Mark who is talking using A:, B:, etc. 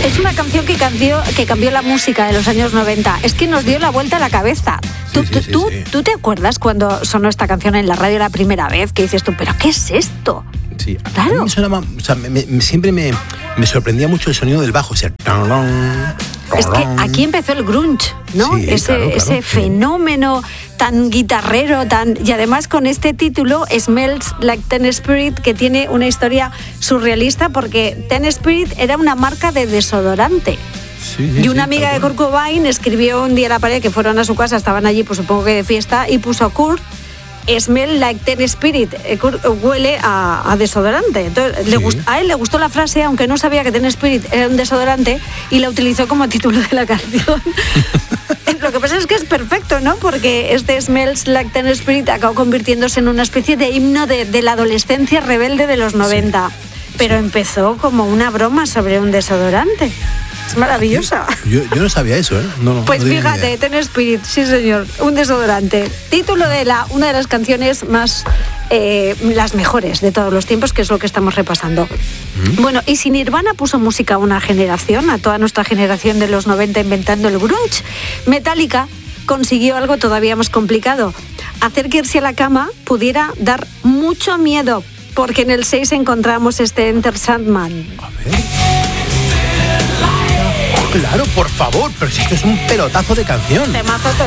A: Es una canción que cambió la música de los años 90. Es que nos dio la vuelta a la cabeza. ¿Tú te acuerdas cuando sonó esta canción en la radio la primera vez? Que dices tú, ¿pero qué es esto?
B: Sí,
A: claro.
B: A mí me sonaba, o sea, siempre me sorprendía mucho el sonido del bajo. O sea,
A: es que aquí empezó el grunge, ¿no?
B: Sí,
A: ese fenómeno tan guitarrero, y además con este título, Smells Like Teen Spirit, que tiene una historia surrealista, porque Teen Spirit era una marca de desodorante. Y una amiga de Kurt Cobain escribió un día en la pared, que fueron a su casa, estaban allí, pues supongo que de fiesta, y puso Kurt, Smell Like Teen Spirit, huele a desodorante. Entonces, a él le gustó la frase, aunque no sabía que Teen Spirit era un desodorante, y la utilizó como título de la canción. Lo que pasa es que es perfecto, ¿no? Porque este Smells Like Teen Spirit acabó convirtiéndose en una especie de himno de la adolescencia rebelde de los 90. Pero empezó como una broma sobre un desodorante. Es maravillosa.
B: Yo no sabía eso, ¿eh?
A: Pues fíjate, Teen Spirit, sí señor, un desodorante. Título de una de las canciones más, las mejores de todos los tiempos, que es lo que estamos repasando. Bueno, y si Nirvana puso música a una generación, a toda nuestra generación de los 90 inventando el grunge, Metallica consiguió algo todavía más complicado: hacer que irse a la cama pudiera dar mucho miedo, porque en el 6 encontramos este Enter Sandman.
B: A ver. Claro, por favor, pero si esto es un pelotazo de canción.
A: Temazo total.